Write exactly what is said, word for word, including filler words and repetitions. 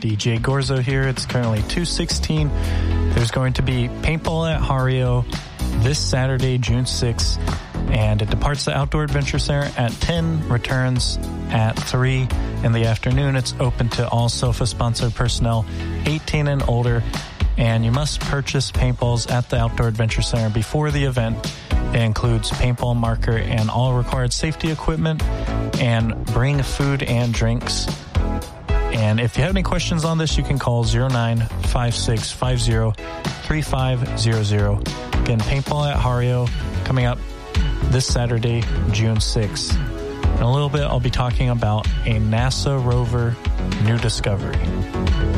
D J Gorzo here. It's currently two sixteen. There's going to be paintball at Hario this Saturday, June sixth, and it departs the Outdoor Adventure Center at ten, returns at three in the afternoon. It's open to all SOFA-sponsored personnel eighteen and older, and you must purchase paintballs at the Outdoor Adventure Center before the event. It includes paintball marker and all required safety equipment, and bring food and drinks. And if you have any questions on this, you can call zero nine five six five zero three five zero zero. Again, paintball at Hario coming up this Saturday, June sixth. In a little bit, I'll be talking about a NASA rover new discovery.